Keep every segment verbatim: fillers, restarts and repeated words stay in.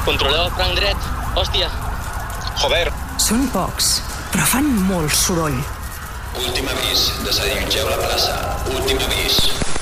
Controleu el franc dret. Hòstia. Joder. Són pocs, però fan molt soroll. Últim avís. Desallotgeu la plaça. Últim avís.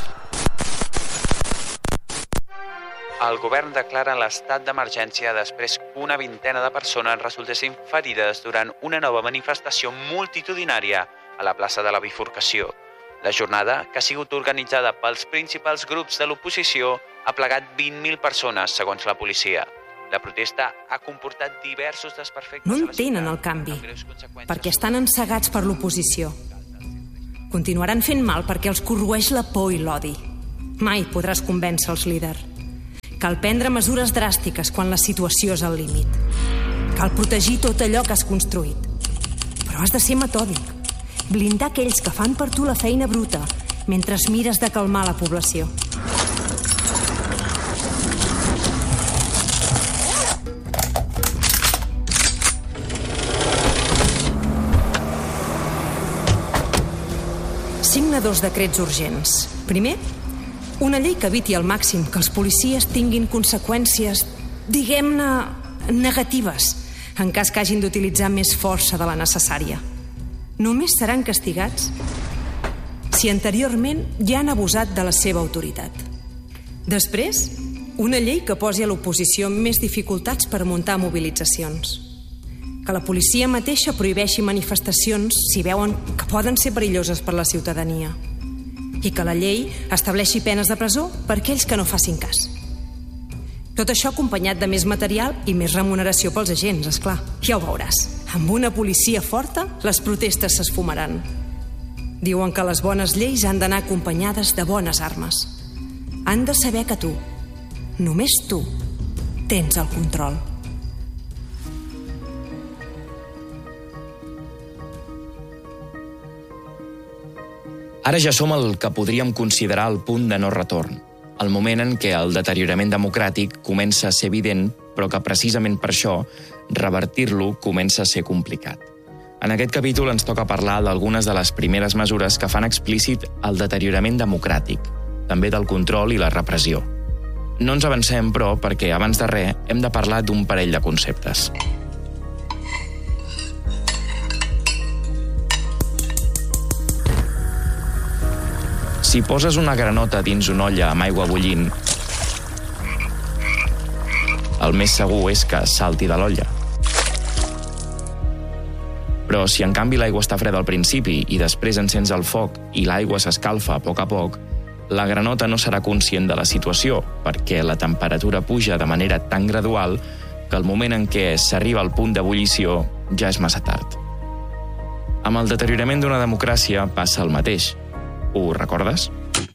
El govern declara l'estat d'emergència després que una vintena de persones resultessin ferides durant una nova manifestació multitudinària a la plaça de la Bifurcació. La jornada, que ha sigut organitzada pels principals grups de l'oposició, ha plegat vint mil persones, segons la policia. La protesta ha comportat diversos desperfectes... No entenen el canvi, perquè estan encegats per l'oposició. Continuaran fent mal perquè els corroeix la por i l'odi. Mai podràs convèncer els líders. Cal prendre mesures dràstiques quan la situació és al límit. Cal protegir tot allò que has construït. Però has de ser metòdic. Blindar aquells que fan per tu la feina bruta mentre mires de calmar la població. Signa dos decrets urgents. Primer, una llei que eviti al màxim que els policies tinguin conseqüències, diguem-ne, negatives, en cas que hagin d'utilitzar més força de la necessària. Només seran castigats si anteriorment ja han abusat de la seva autoritat. Després, una llei que posi a l'oposició més dificultats per muntar mobilitzacions. Que la policia mateixa prohibeixi manifestacions si veuen que poden ser perilloses per la ciutadania. I que la llei estableixi penes de presó per aquells que no facin cas. Tot això acompanyat de més material i més remuneració pels agents, esclar. Ja ho veuràs. Amb una policia forta, les protestes s'esfumaran. Diuen que les bones lleis han d'anar acompanyades de bones armes. Han de saber que tu, només tu, tens el control. Ara ja som el que podríem considerar el punt de no retorn, el moment en què el deteriorament democràtic comença a ser evident, però que precisament per això revertir-lo comença a ser complicat. En aquest capítol ens toca parlar d'algunes de les primeres mesures que fan explícit el deteriorament democràtic, també del control i la repressió. No ens avancem, però, perquè abans de res hem de parlar d'un parell de conceptes. Si poses una granota dins una olla amb aigua bullint, el més segur és que salti de l'olla. Però si en canvi l'aigua està freda al principi i després encens el foc i l'aigua s'escalfa a poc a poc, la granota no serà conscient de la situació, perquè la temperatura puja de manera tan gradual que el moment en què s'arriba al punt d'ebullició ja és massa tard. Amb el deteriorament d'una democràcia passa el mateix. Ho recordes?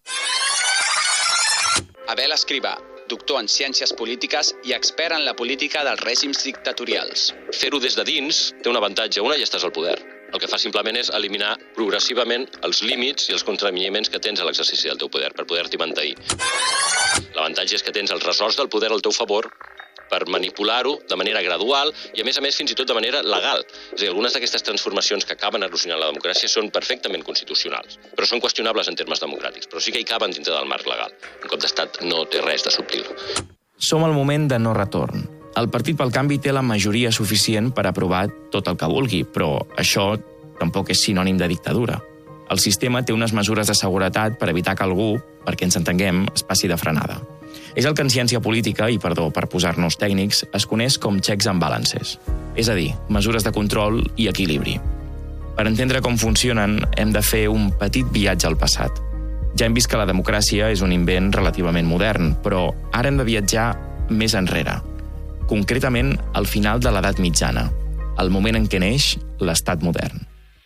Abel Escrivà, doctor en Ciències Polítiques i expert en la política dels règims dictatorials. Fer-ho des de dins té un avantatge. Una, ja estàs al poder. El que fa simplement és eliminar progressivament els límits i els contraveniments que tens a l'exercici del teu poder per poder-t'hi mantenir. L'avantatge és que tens els ressorts del poder al teu favor per manipular-ho de manera gradual i, a més a més, fins i tot de manera legal. És a dir, algunes d'aquestes transformacions que acaben erosionant la democràcia són perfectament constitucionals, però són qüestionables en termes democràtics, però sí que hi caben dintre del marc legal. Un cop d'estat no té res de subtil. Som al moment de no retorn. El Partit pel Canvi té la majoria suficient per aprovar tot el que vulgui, però això tampoc és sinònim de dictadura. El sistema té unes mesures de seguretat per evitar que algú, perquè ens entenguem, es passi de frenada. És el que en ciència política, i perdó per posar-nos tècnics, es coneix com checks and balances. És a dir, mesures de control i equilibri. Per entendre com funcionen, hem de fer un petit viatge al passat. Ja hem vist que la democràcia és un invent relativament modern, però ara hem de viatjar més enrere. Concretament, al final de l'edat mitjana, el moment en què neix l'estat modern.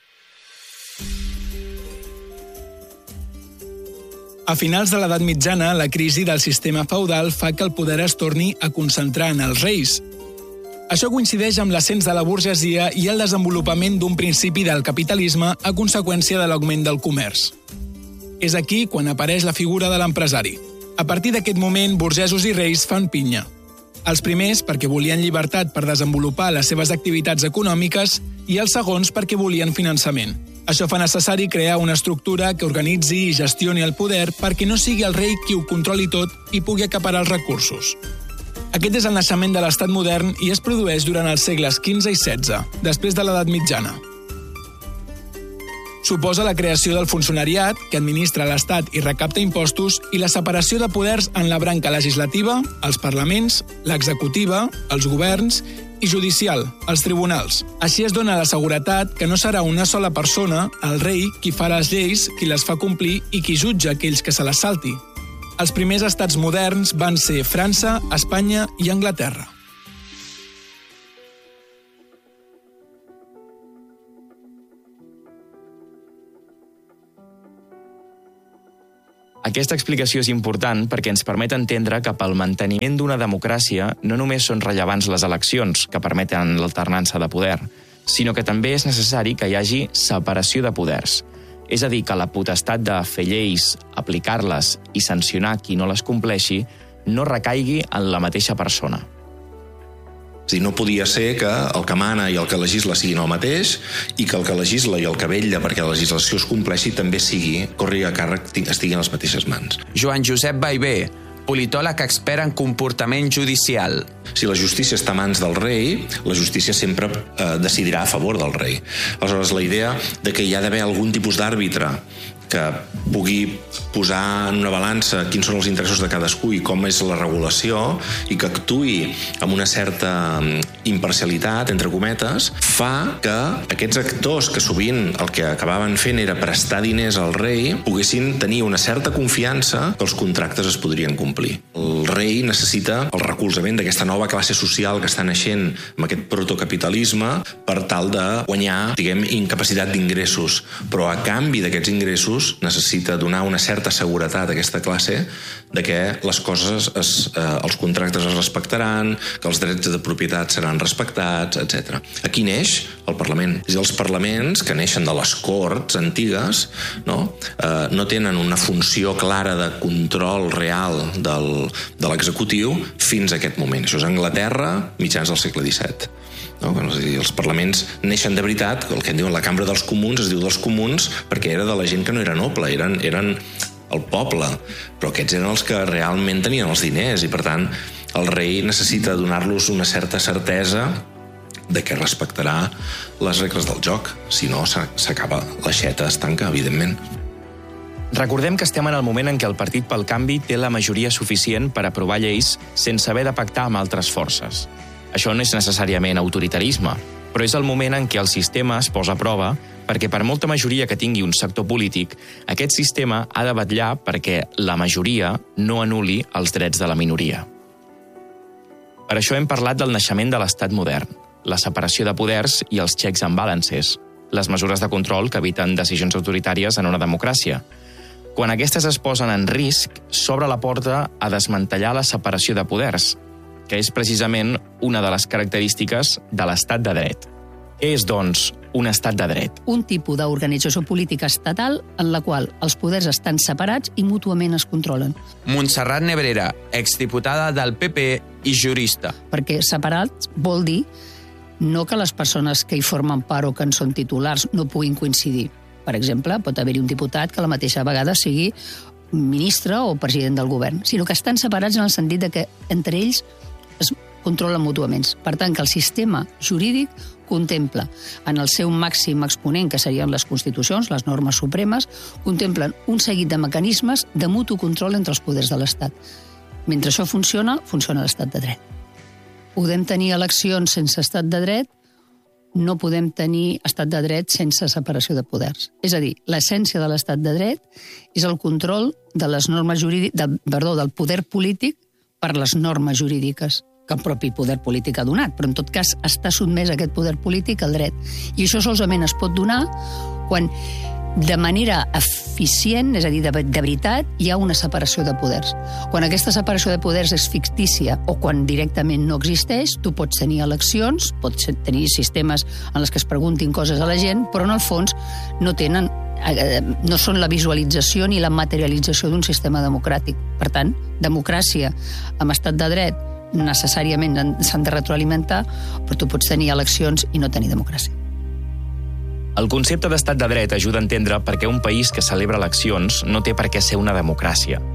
A finals de l'edat mitjana, la crisi del sistema feudal fa que el poder es torni a concentrar en els reis. Això coincideix amb l'ascens de la burgesia i el desenvolupament d'un principi del capitalisme a conseqüència de l'augment del comerç. És aquí quan apareix la figura de l'empresari. A partir d'aquest moment, burgesos i reis fan pinya. Els primers perquè volien llibertat per desenvolupar les seves activitats econòmiques i els segons perquè volien finançament. Això fa necessari crear una estructura que organitzi i gestioni el poder perquè no sigui el rei qui ho controli tot i pugui acaparar els recursos. Aquest és el naixement de l'estat modern i es produeix durant els segles quinze i setze, després de l'edat mitjana. Suposa la creació del funcionariat, que administra l'Estat i recapta impostos, i la separació de poders en la branca legislativa, els parlaments, l'executiva, els governs i judicial, els tribunals. Així es dona la seguretat que no serà una sola persona, el rei, qui fa les lleis, qui les fa complir i qui jutja aquells que se les salti. Els primers estats moderns van ser França, Espanya i Anglaterra. Aquesta explicació és important perquè ens permet entendre que pel manteniment d'una democràcia no només són rellevants les eleccions, que permeten l'alternança de poder, sinó que també és necessari que hi hagi separació de poders. És a dir, que la potestat de fer lleis, aplicar-les i sancionar qui no les compleixi no recaigui en la mateixa persona. És a dir, no podia ser que el que mana i el que legisla siguin el mateix i que el que legisla i el que vetlla perquè la legislació es compleixi també sigui, corri a càrrec, estigui en les mateixes mans. Joan Josep Ballbé, politòleg expert en comportament judicial. Si la justícia està a mans del rei, la justícia sempre eh, decidirà a favor del rei. Aleshores, la idea de que hi ha d'haver algun tipus d'àrbitre que pugui posar en una balança quins són els interessos de cadascú i com és la regulació i que actuï amb una certa imparcialitat, entre cometes, fa que aquests actors que sovint el que acabaven fent era prestar diners al rei poguessin tenir una certa confiança que els contractes es podrien complir. El rei necessita el recolzament d'aquesta nova classe social que està naixent amb aquest protocapitalisme per tal de guanyar, diguem, incapacitat d'ingressos, però a canvi d'aquests ingressos necessita donar una certa seguretat a aquesta classe de que les coses, es, eh, els contractes es respectaran, que els drets de propietat seran respectats, etcètera. Aquí neix el Parlament. És a dir, els parlaments que neixen de les corts antigues no, eh, no tenen una funció clara de control real del, de l'executiu fins a aquest moment. Això és Anglaterra, mitjans del segle disset. No? És a dir, els parlaments neixen de veritat, el que en diuen la Cambra dels Comuns, es diu dels Comuns perquè era de la gent que no era noble, eren, eren el poble, però aquests eren els que realment tenien els diners i per tant el rei necessita donar-los una certa certesa de que respectarà les regles del joc, si no s'acaba l'aixeta, es tanca, evidentment. Recordem que estem en el moment en què el Partit pel Canvi té la majoria suficient per aprovar lleis sense haver de pactar amb altres forces. Això no és necessàriament autoritarisme, però és el moment en què el sistema es posa a prova perquè per molta majoria que tingui un sector polític, aquest sistema ha de vetllar perquè la majoria no anul·li els drets de la minoria. Per això hem parlat del naixement de l'estat modern, la separació de poders i els checks and balances, les mesures de control que eviten decisions autoritàries en una democràcia. Quan aquestes es posen en risc, s'obre la porta a desmantellar la separació de poders, que és precisament una de les característiques de l'estat de dret. Què és, doncs, un estat de dret? Un tipus d'organització política estatal en la qual els poders estan separats i mútuament es controlen. Montserrat Nebrera, exdiputada del P P i jurista. Perquè separats vol dir no que les persones que hi formen part o que en són titulars no puguin coincidir. Per exemple, pot haver-hi un diputat que a la mateixa vegada sigui ministre o president del govern, sinó que estan separats en el sentit de que entre ells es controlen mútuament. Per tant, que el sistema jurídic contempla en el seu màxim exponent, que serien les constitucions, les normes supremes, contemplen un seguit de mecanismes de mutu control entre els poders de l'Estat. Mentre això funciona, funciona l'estat de dret. Podem tenir eleccions sense estat de dret, no podem tenir estat de dret sense separació de poders. És a dir, l'essència de l'estat de dret és el control de les normes jurídiques, de, perdó, del poder polític per les normes jurídiques que el propi poder polític ha donat, però en tot cas està sotmès a aquest poder polític al dret. I això solament es pot donar quan de manera eficient, és a dir, de, de veritat, hi ha una separació de poders. Quan aquesta separació de poders és fictícia o quan directament no existeix, tu pots tenir eleccions, pots tenir sistemes en els que es preguntin coses a la gent, però en el fons no tenen, no són la visualització ni la materialització d'un sistema democràtic. Per tant, democràcia amb estat de dret necessàriament s'han de retroalimentar, però tu pots tenir eleccions i no tenir democràcia. El concepte d'estat de dret ajuda a entendre per què un país que celebra eleccions no té per què ser una democràcia.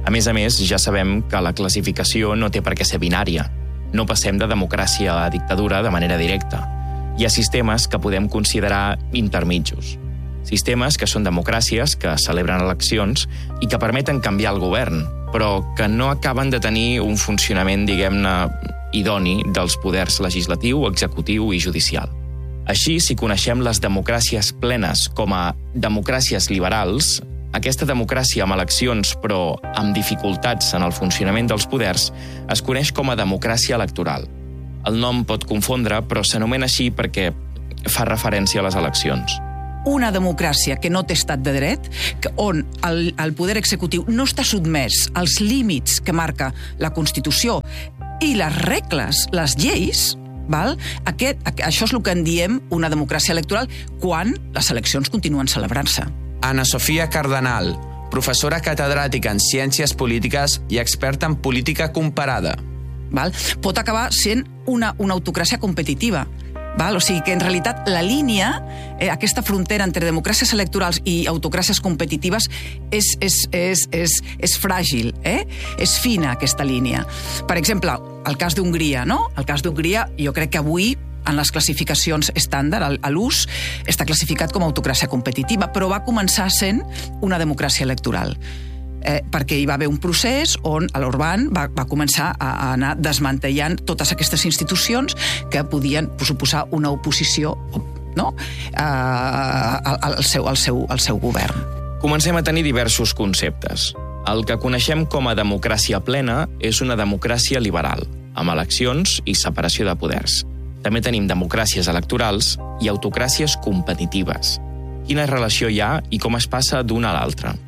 A més a més, ja sabem que la classificació no té per què ser binària. No passem de democràcia a dictadura de manera directa. Hi ha sistemes que podem considerar intermitjos. Sistemes que són democràcies, que celebren eleccions i que permeten canviar el govern, però que no acaben de tenir un funcionament, diguem-ne, idoni dels poders legislatiu, executiu i judicial. Així, si coneixem les democràcies plenes com a democràcies liberals, aquesta democràcia amb eleccions però amb dificultats en el funcionament dels poders es coneix com a democràcia electoral. El nom pot confondre, però s'anomena així perquè fa referència a les eleccions. Una democràcia que no té estat de dret, on el, el poder executiu no està sotmès als límits que marca la Constitució i les regles, les lleis, val? Aquest, això és el que en diem una democràcia electoral quan les eleccions continuen celebrant-se. Ana Sofia Cardenal, professora catedràtica en Ciències Polítiques i experta en política comparada. Val? Pot acabar sent una, una autocràcia competitiva. Val? O sigui que, en realitat, la línia, eh, aquesta frontera entre democràcies electorals i autocràcies competitives és, és, és, és, és fràgil, eh? És fina, aquesta línia. Per exemple, el cas d'Hongria, no? El cas d'Hongria, jo crec que avui, en les classificacions estàndard, a l'ús, està classificat com a autocràcia competitiva, però va començar sent una democràcia electoral. Eh, perquè hi va haver un procés on l'Orbán va, va començar a, a anar desmantellant totes aquestes institucions que podien suposar una oposició, no? eh, al, al, seu, al, seu, al seu govern. Comencem a tenir diversos conceptes. El que coneixem com a democràcia plena és una democràcia liberal, amb eleccions i separació de poders. També tenim democràcies electorals i autocràcies competitives. Quina relació hi ha i com es passa d'una a l'altra?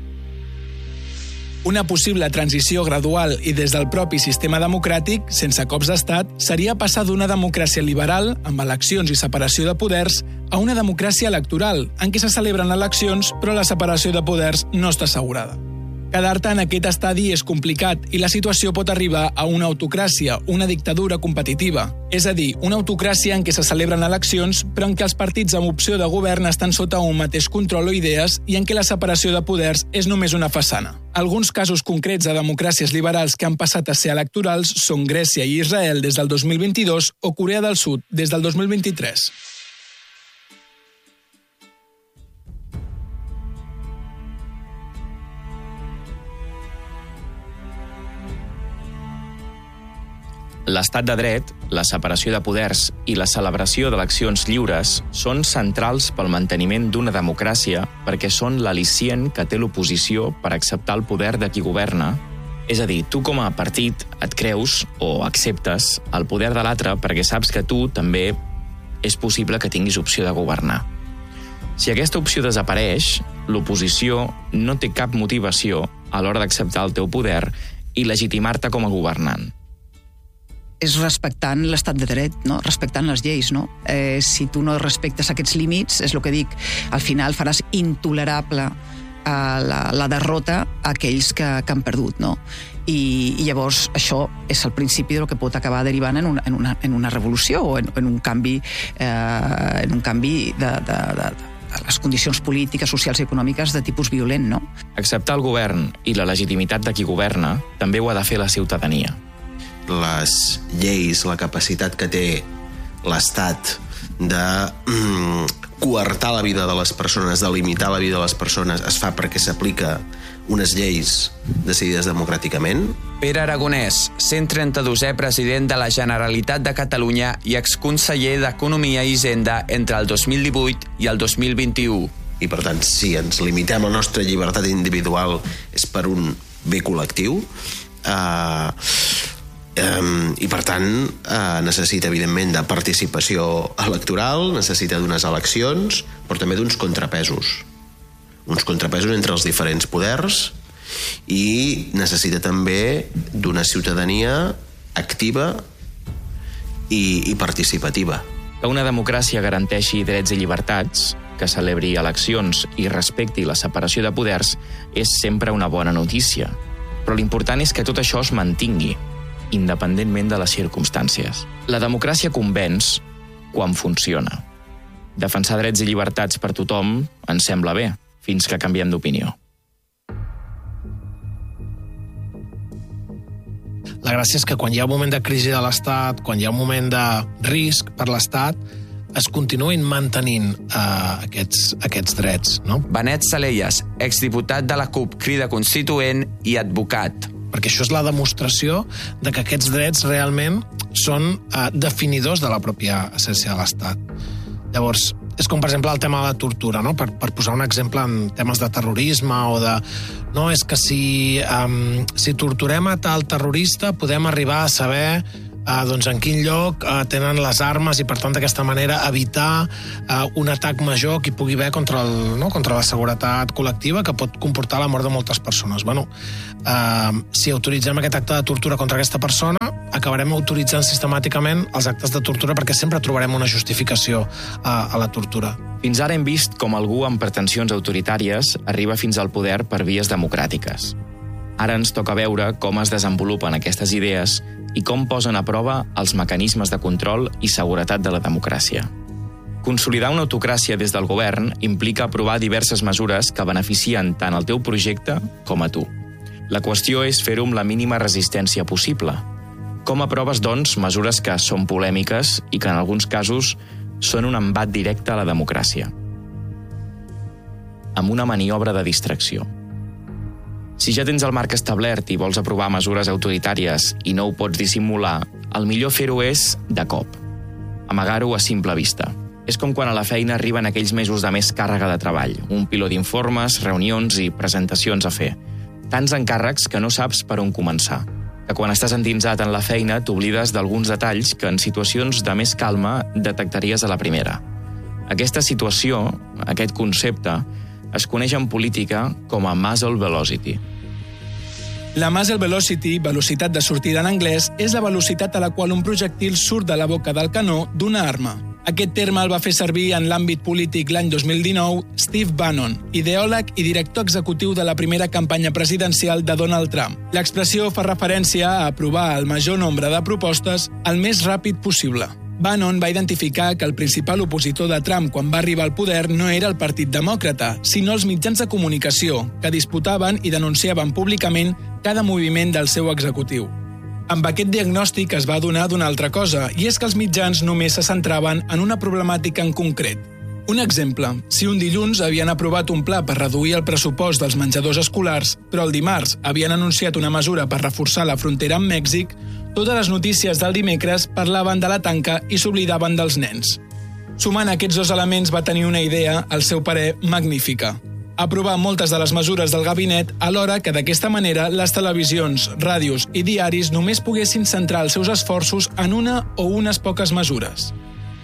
Una possible transició gradual i des del propi sistema democràtic, sense cops d'estat, seria passar d'una democràcia liberal, amb eleccions i separació de poders, a una democràcia electoral, en què se celebren eleccions però la separació de poders no està assegurada. Quedar-te en aquest estadi és complicat i la situació pot arribar a una autocràcia, una dictadura competitiva. És a dir, una autocràcia en què se celebren eleccions però en què els partits amb opció de govern estan sota un mateix control o idees i en què la separació de poders és només una façana. Alguns casos concrets de democràcies liberals que han passat a ser electorals són Grècia i Israel des del dos mil vint-i-dos o Corea del Sud des del dos mil vint-i-tres. L'estat de dret, la separació de poders i la celebració d'eleccions lliures són centrals pel manteniment d'una democràcia perquè són l'al·licient que té l'oposició per acceptar el poder de qui governa. És a dir, tu com a partit et creus o acceptes el poder de l'altre perquè saps que tu també és possible que tinguis opció de governar. Si aquesta opció desapareix, l'oposició no té cap motivació a l'hora d'acceptar el teu poder i legitimar-te com a governant. És respectant l'estat de dret, no? Respectant les lleis. No? Eh, si tu no respectes aquests límits, és el que dic, al final faràs intolerable eh, la, la derrota a aquells que, que han perdut. No? I, I llavors això és el principi del que pot acabar derivant en una, en una, en una revolució o en, en un canvi, eh, en un canvi de, de, de, de les condicions polítiques, socials i econòmiques de tipus violent. No? Acceptar el govern i la legitimitat de qui governa també ho ha de fer la ciutadania. Les lleis, la capacitat que té l'Estat de mm, coartar la vida de les persones, de limitar la vida de les persones, es fa perquè s'aplica unes lleis decidides democràticament. Pere Aragonès, cent trenta-dosè president de la Generalitat de Catalunya i exconseller d'Economia i Hisenda entre el dos mil divuit i el dos mil vint-i-u. I per tant, si ens limitem la nostra llibertat individual és per un bé col·lectiu, eh, Um, i per tant uh, necessita evidentment de participació electoral, necessita d'unes eleccions, però també d'uns contrapesos uns contrapesos entre els diferents poders i necessita també d'una ciutadania activa i, i participativa. Que una democràcia garanteixi drets i llibertats, que celebri eleccions i respecti la separació de poders és sempre una bona notícia, però l'important és que tot això es mantingui independentment de les circumstàncies. La democràcia convenç quan funciona. Defensar drets i llibertats per tothom ens sembla bé, fins que canviem d'opinió. La gràcia és que quan hi ha un moment de crisi de l'Estat, quan hi ha un moment de risc per l'Estat, es continuïn mantenint eh, aquests, aquests drets. No? Benet Salellas, exdiputat de la CUP Crida Constituent i advocat. Perquè això és la demostració de que aquests drets realment són eh, definidors de la pròpia essència de l'Estat. Llavors, és com, per exemple, el tema de la tortura, no? per, per posar un exemple en temes de terrorisme o de... No, és que si, um, si torturem a tal terrorista podem arribar a saber Uh, doncs en quin lloc uh, tenen les armes i per tant d'aquesta manera evitar uh, un atac major que hi pugui haver contra, el, no? contra la seguretat col·lectiva que pot comportar la mort de moltes persones. Bueno, uh, si autoritzem aquest acte de tortura contra aquesta persona, acabarem autoritzant sistemàticament els actes de tortura perquè sempre trobarem una justificació uh, a la tortura. Fins ara hem vist com algú amb pretensions autoritàries arriba fins al poder per vies democràtiques. Ara ens toca veure com es desenvolupen aquestes idees i com posen a prova els mecanismes de control i seguretat de la democràcia. Consolidar una autocràcia des del govern implica aprovar diverses mesures que beneficien tant el teu projecte com a tu. La qüestió és fer-ho amb la mínima resistència possible. Com aproves, doncs, mesures que són polèmiques i que en alguns casos són un embat directe a la democràcia? Amb una maniobra de distracció. Si ja tens el marc establert i vols aprovar mesures autoritàries i no ho pots dissimular, el millor fer-ho és de cop. Amagar-ho a simple vista. És com quan a la feina arriben aquells mesos de més càrrega de treball, un piló d'informes, reunions i presentacions a fer. Tants encàrrecs que no saps per on començar. Que quan estàs endinsat en la feina t'oblides d'alguns detalls que en situacions de més calma detectaries a la primera. Aquesta situació, aquest concepte, es coneix en política com a muzzle velocity. La muzzle velocity, velocitat de sortida en anglès, és la velocitat a la qual un projectil surt de la boca del canó d'una arma. Aquest terme el va fer servir en l'àmbit polític l'any dos mil dinou Steve Bannon, ideòleg i director executiu de la primera campanya presidencial de Donald Trump. L'expressió fa referència a aprovar el major nombre de propostes el més ràpid possible. Bannon va identificar que el principal opositor de Trump quan va arribar al poder no era el Partit Demòcrata, sinó els mitjans de comunicació, que disputaven i denunciaven públicament cada moviment del seu executiu. Amb aquest diagnòstic es va adonar d'una altra cosa, i és que els mitjans només se centraven en una problemàtica en concret. Un exemple, si un dilluns havien aprovat un pla per reduir el pressupost dels menjadors escolars, però el dimarts havien anunciat una mesura per reforçar la frontera amb Mèxic, totes les notícies del dimecres parlaven de la tanca i s'oblidaven dels nens. Sumant aquests dos elements va tenir una idea, al seu parer, magnífica. Aprovar moltes de les mesures del gabinet alhora que d'aquesta manera les televisions, ràdios i diaris només poguessin centrar els seus esforços en una o unes poques mesures.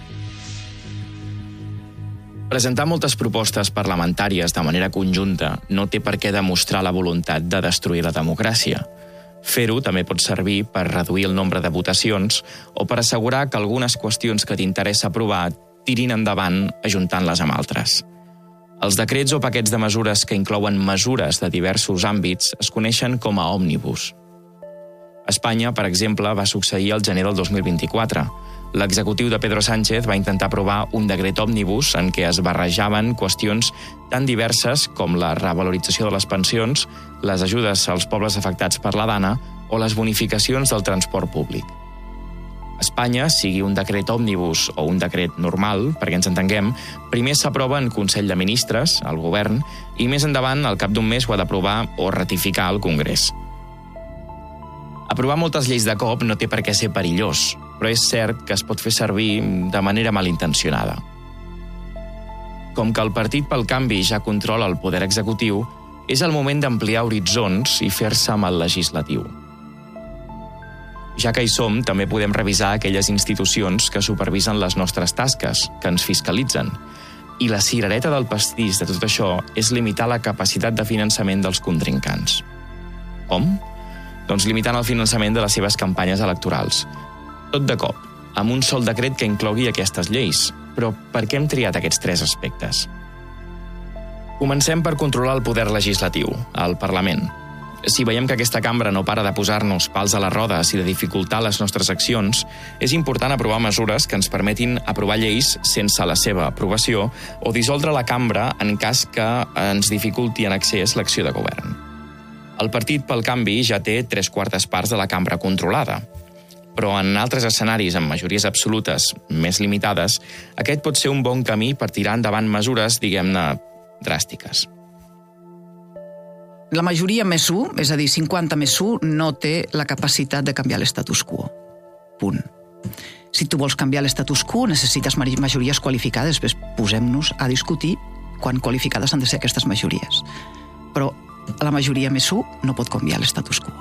Presentar moltes propostes parlamentàries de manera conjunta no té per què demostrar la voluntat de destruir la democràcia. Fer-ho també pot servir per reduir el nombre de votacions o per assegurar que algunes qüestions que t'interessa aprovar tirin endavant ajuntant-les amb altres. Els decrets o paquets de mesures que inclouen mesures de diversos àmbits es coneixen com a òmnibus. A Espanya, per exemple, va succeir el gener del dos mil vint-i-quatre. L'executiu de Pedro Sánchez va intentar aprovar un decret òmnibus en què es barrejaven qüestions tan diverses com la revalorització de les pensions, les ajudes als pobles afectats per la Dana o les bonificacions del transport públic. A Espanya, sigui un decret òmnibus o un decret normal, perquè ens entenguem, primer s'aprova en Consell de Ministres, al govern, i més endavant, al cap d'un mes, ho ha d'aprovar o ratificar al Congrés. Aprovar moltes lleis de cop no té per què ser perillós, però és cert que es pot fer servir de manera malintencionada. Com que el Partit pel Canvi ja controla el poder executiu, és el moment d'ampliar horitzons i fer-se amb el legislatiu. Ja que hi som, també podem revisar aquelles institucions que supervisen les nostres tasques, que ens fiscalitzen. I la cirereta del pastís de tot això és limitar la capacitat de finançament dels contrincants. Com? Doncs limitant el finançament de les seves campanyes electorals. Tot de cop, amb un sol decret que inclogui aquestes lleis. Però per què hem triat aquests tres aspectes? Comencem per controlar el poder legislatiu, el Parlament. Si veiem que aquesta cambra no para de posar-nos pals a les rodes i de dificultar les nostres accions, és important aprovar mesures que ens permetin aprovar lleis sense la seva aprovació o dissoldre la cambra en cas que ens dificulti en excés l'acció de govern. El Partit pel Canvi ja té tres quartes parts de la cambra controlada. Però en altres escenaris amb majories absolutes més limitades, aquest pot ser un bon camí per tirar endavant mesures, diguem-ne, dràstiques. La majoria més u, és a dir, cinquanta més u, no té la capacitat de canviar l'estatus quo. Punt. Si tu vols canviar l'estatus quo, necessites majories qualificades. Després posem-nos a discutir quan qualificades han de ser aquestes majories. Però la majoria més u no pot canviar l'estatus quo.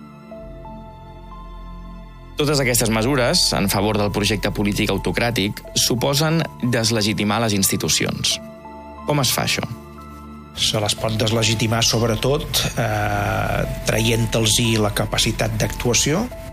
Totes aquestes mesures, en favor del projecte polític autocràtic, suposen deslegitimar les institucions. Com es fa això? Se les pot deslegitimar sobretot eh, traient-los la capacitat d'actuació